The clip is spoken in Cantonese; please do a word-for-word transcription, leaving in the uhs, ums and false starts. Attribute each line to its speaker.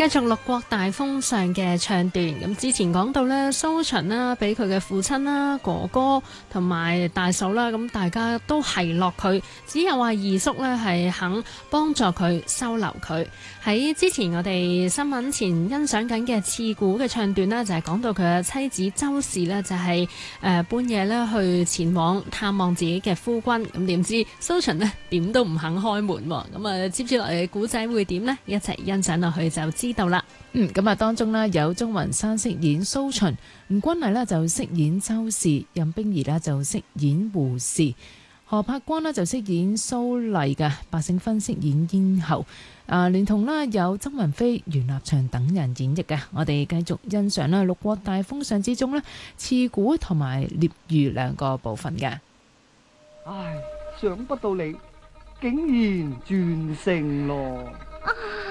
Speaker 1: 繼續六國大封相嘅唱段，咁之前講到咧，蘇秦啦，俾佢嘅父親啦、哥哥同埋大嫂啦，咁大家都奚落佢，只有話二叔咧係肯幫助佢收留佢。喺之前我哋新聞前欣賞緊嘅刺股嘅唱段呢，就係講到佢嘅妻子周氏呢，就係誒半夜咧去前往探望自己嘅夫君，咁點知蘇秦呢點都唔肯開門，咁啊接住落嚟嘅古仔會點呢？一齊欣賞落去就知道啦。
Speaker 2: 嗯，咁啊，當中呢有鍾雲山飾演蘇秦，吳君麗呢就飾演周氏，任冰兒呢就飾演胡氏，何柏光呢就飾演蘇麗嘅，白勝芬飾演咽喉，啊，連同呢有曾雲飛、袁立祥等人演繹嘅。我哋繼續欣賞啦，六國大封相之中呢，刺股同埋獵魚兩個部分嘅。
Speaker 3: 唉，想不到你竟然轉性咯。